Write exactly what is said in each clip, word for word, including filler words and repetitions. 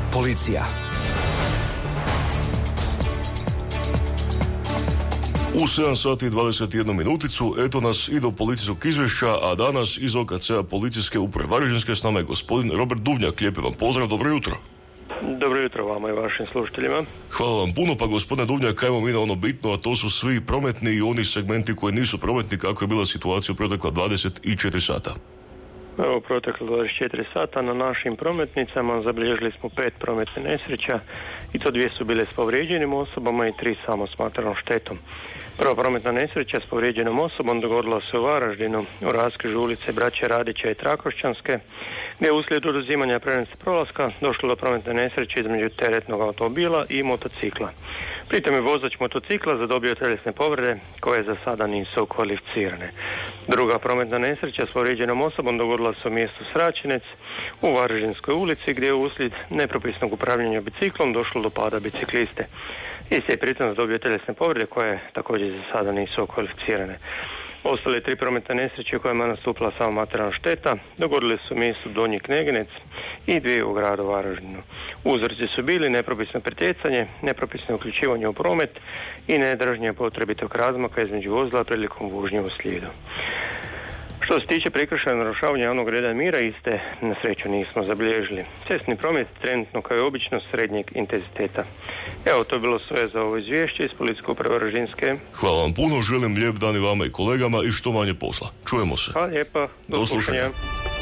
Policija. U sedam sati i dvadeset jednu minuticu, eto nas i do policijskog izvješća, a danas iz O K C-a policijske uprave Varaždinske s nama je gospodin Robert Duvnjak. Lijepi vam pozdrav, dobro jutro. Dobro jutro vama i vašim slušateljima. Hvala vam puno, pa gospodine Duvnjak, kajmo mi na ono bitno, a to su svi prometni i oni segmenti koji nisu prometni, kako je bila situacija u protekla dvadeset četiri sata. Evo, u protekle dvadeset četiri sata na našim prometnicama zabilježili smo pet prometne nesreća i to dvije su bile s povrijeđenim osobama i tri samo smatranom štetom. Prva prometna nesreća s povrijeđenom osobom dogodila se u Varaždinu u raskrižju ulice Braće Radića i Trakošćanske, gdje je uslijed oduzimanja prenice prolaska došlo do prometne nesreće između teretnog automobila i motocikla. Pritom je vozač motocikla zadobio tjelesne povrede koje za sada nisu kvalificirane. Druga prometna nesreća s povrijeđenom osobom dogodila se u mjestu Sraćinec u Varaždinskoj ulici, gdje je uslijed nepropisnog upravljanja biciklom došlo do pada bicikliste. Isti je pritom zadobio tjelesne povrede koje također za sada nisu kvalificirane. Ostale tri prometne nesreće u kojima je nastupila samo materijalna šteta dogodile su u mjestu Donji Kneginec i dvije u gradu Varaždinu. Uzroci su bili nepropisno pretjecanje, nepropisno uključivanje u promet i nedržanje potrebitog razmaka između vozila prilikom vožnje u slijedu. Što se tiče prekršaja narušavanja javnog reda i mira, iste na sreću nismo zabilježili. Cestni promet trenutno kao i obično srednjeg intenziteta. Evo, to je bilo sve za ovo izvješće iz Policijske uprave Varaždinske. Hvala vam puno, želim lijep dan i vama i kolegama i što manje posla. Čujemo se. Hvala lijepa, do, do slušanja.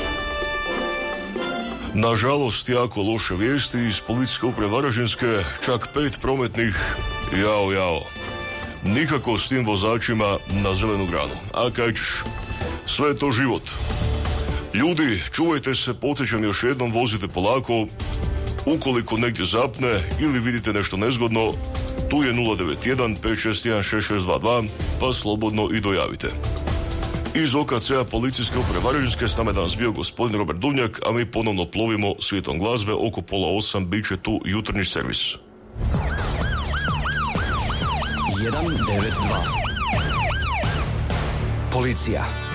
Nažalost, jako loše vijesti iz Policijske uprave Varaždinske, čak pet prometnih, jao, jao. Nikako s tim vozačima na zelenu granu. A kaj ćeš? Sve je to život. Ljudi, čuvajte se, podsjećam još jednom, vozite polako. Ukoliko negdje zapne ili vidite nešto nezgodno, tu je nula devet jedan pet šest jedan šest šest dva dva, pa slobodno i dojavite. Iz O K C-a policijske uprave Varaždinske s nama je danas bio gospodin Robert Duvnjak, a mi ponovno plovimo svijetom glazbe. Oko pola osam bit će tu jutarnji servis. jedan devet dva. Policija.